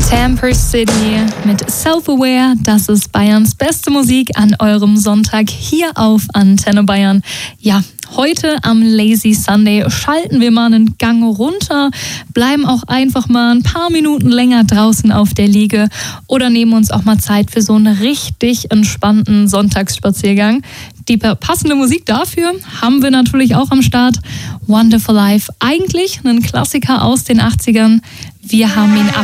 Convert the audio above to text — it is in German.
Temper City mit Self-Aware, das ist Bayerns beste Musik an eurem Sonntag hier auf Antenne Bayern. Ja, heute am Lazy Sunday schalten wir mal einen Gang runter, bleiben auch einfach mal ein paar Minuten länger draußen auf der Liege oder nehmen uns auch mal Zeit für so einen richtig entspannten Sonntagsspaziergang. Die passende Musik dafür haben wir natürlich auch am Start. Wonderful Life, eigentlich ein Klassiker aus den 80ern. Wir haben ihn